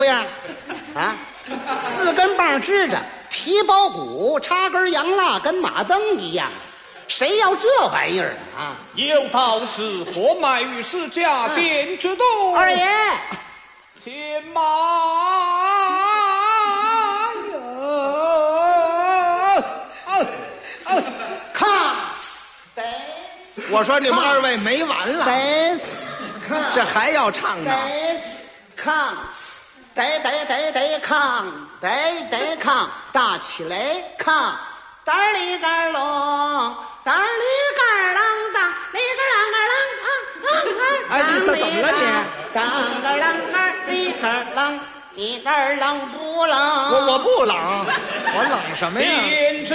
这样啊，4根棒支着，皮包骨，插根洋蜡，跟马灯一样。谁要这玩意儿啊？ 有道是货卖于市价，店之多。 二爷， 且慢看， 我说你们二位没完了，这还要唱呢？ 看，得抗，大起来抗，嘚里个隆，嘚里个啷当，里个啷个啷啊！ 哎，你这怎么了你？ 当个啷个里个啷，你个啷不啷？ 我不冷，我冷什么呀？